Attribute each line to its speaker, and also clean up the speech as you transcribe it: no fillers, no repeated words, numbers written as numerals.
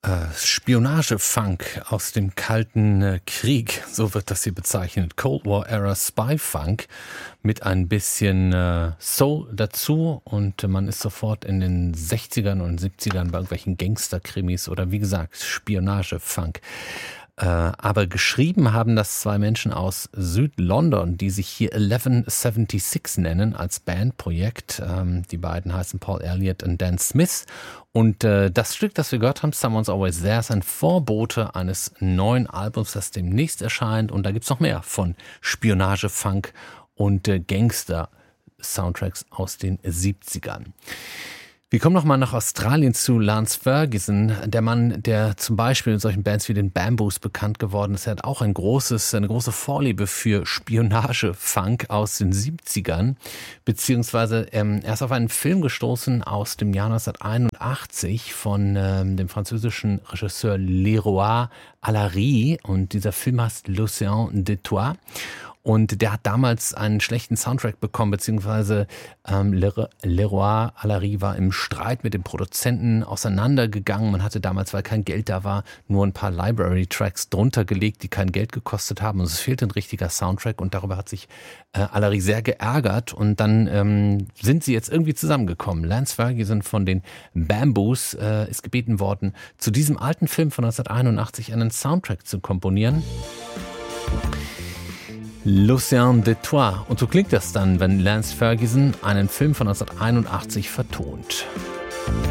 Speaker 1: Spionage-Funk aus dem Kalten Krieg, so wird das hier bezeichnet. Cold War-Era Spy-Funk mit ein bisschen Soul dazu und man ist sofort in den 60ern und 70ern bei irgendwelchen Gangster-Krimis oder wie gesagt Spionage-Funk. Aber geschrieben haben das zwei Menschen aus Süd-London, die sich hier 1176 nennen als Bandprojekt. Die beiden heißen Paul Elliott und Dan Smith. Und das Stück, das wir gehört haben, Someone's Always There, ist ein Vorbote eines neuen Albums, das demnächst erscheint. Und da gibt's noch mehr von Spionage, Funk und Gangster-Soundtracks aus den 70ern. Wir kommen nochmal nach Australien zu Lance Ferguson, der Mann, der zum Beispiel in solchen Bands wie den Bamboos bekannt geworden ist. Er hat auch eine große Vorliebe für Spionage-Funk aus den 70ern, beziehungsweise er ist auf einen Film gestoßen aus dem Jahr 1981 von dem französischen Regisseur Leroy Allary und dieser Film heißt L'Océan de Toi. Und der hat damals einen schlechten Soundtrack bekommen, beziehungsweise Leroy Allary war im Streit mit dem Produzenten auseinandergegangen. Man hatte damals, weil kein Geld da war, nur ein paar Library-Tracks drunter gelegt, die kein Geld gekostet haben. Und es fehlte ein richtiger Soundtrack und darüber hat sich Allary sehr geärgert. Und dann sind sie jetzt irgendwie zusammengekommen. Lance Ferguson von den Bamboos ist gebeten worden, zu diesem alten Film von 1981 einen Soundtrack zu komponieren. L'Océan de Toi. Und so klingt das dann, wenn Lance Ferguson einen Film von 1981 vertont.